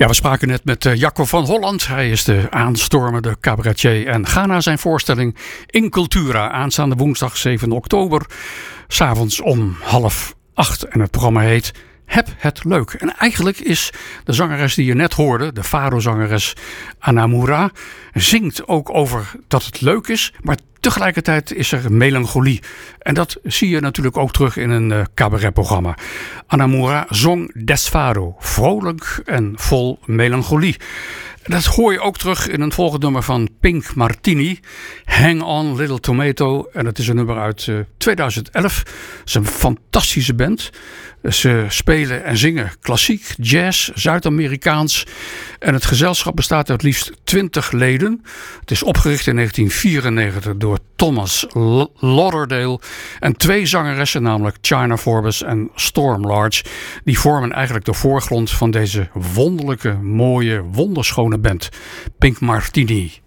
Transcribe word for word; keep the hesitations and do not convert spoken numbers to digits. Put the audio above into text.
Ja, we spraken net met uh, Jacco van Holland. Hij is de aanstormende cabaretier en ga naar zijn voorstelling In Cultura aanstaande woensdag zeven oktober, 's avonds om half acht. En het programma heet Heb het leuk. En eigenlijk is de zangeres die je net hoorde, de Fado-zangeres Anamura, zingt ook over dat het leuk is, maar tegelijkertijd is er melancholie. En dat zie je natuurlijk ook terug in een uh, cabaretprogramma. Anamura zong Des Fado, vrolijk en vol melancholie. Dat hoor je ook terug in een volgend nummer van Pink Martini, Hang On Little Tomato. En dat is een nummer uit uh, tweeduizend elf. Het is een fantastische band. Ze spelen en zingen klassiek, jazz, Zuid-Amerikaans. En het gezelschap bestaat uit liefst twintig leden. Het is opgericht in negentien vierennegentig door Thomas L- Lauderdale. En twee zangeressen, namelijk China Forbes en Storm Large, die vormen eigenlijk de voorgrond van deze wonderlijke, mooie, wonderschone band. Pink Martini.